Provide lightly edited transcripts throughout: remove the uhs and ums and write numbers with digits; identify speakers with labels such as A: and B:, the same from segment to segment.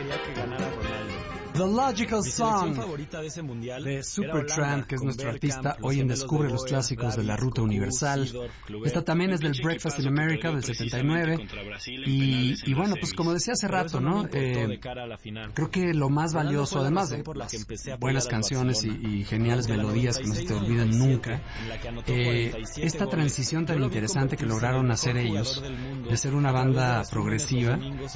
A: The Logical Song
B: favorita de ese mundial
A: de Supertramp, que es nuestro artista hoy en Descubre los Clásicos de la Ruta Universal. Esta también es del Breakfast in America del 79. Y bueno, pues como decía hace rato, ¿no? Creo que lo más valioso, además de buenas canciones y geniales melodías que no se te olviden nunca, esta transición tan interesante que lograron hacer ellos, de ser una banda progresiva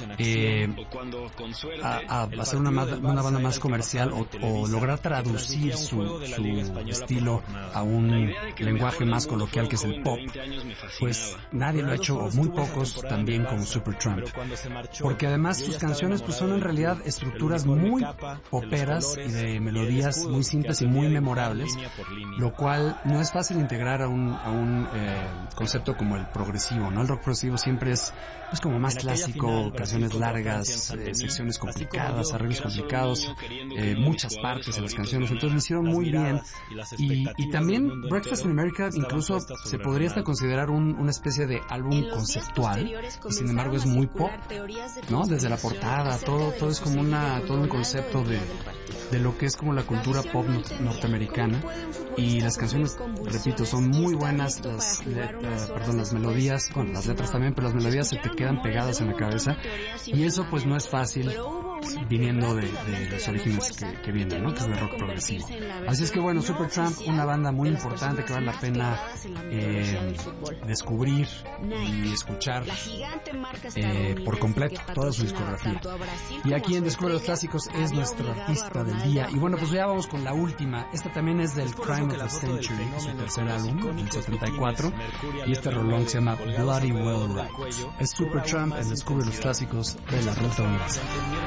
A: a hacer una banda más comercial o lograr traducir su estilo a un lenguaje más coloquial que es el pop, pues nadie lo ha hecho, o muy pocos también, como Supertramp, porque además sus canciones pues son en realidad estructuras muy poperas y de melodías muy simples y muy memorables, lo cual no es fácil integrar a un concepto como el progresivo, ¿no? El rock progresivo siempre es como más clásico, canciones largas, secciones complicadas, arreglos complicados, muchas partes de las canciones, entonces lo hicieron muy bien. Y también Breakfast in America incluso se podría hasta considerar una especie de álbum conceptual, y sin embargo es muy pop, ¿no? Desde la portada, todo es como todo un concepto de lo que es como la cultura pop norteamericana, y las canciones, repito, son muy buenas, las melodías, bueno, las letras también, pero las melodías se te quedan pegadas en la cabeza, y eso pues no es fácil viniendo de los orígenes que vienen, ¿no? Que es el rock progresivo. Así es que bueno, Supertramp, una banda muy importante que vale la pena descubrir y escuchar por completo toda su discografía. Y aquí en Descubre los Clásicos es nuestro artista del día. Y bueno, pues ya vamos con la última. Esta también es del Crime of the Century, su tercer álbum, del 74, y este rolón se llama Bloody Well Right. Es Supertramp en Descubre los Clásicos de la Ruta Universal.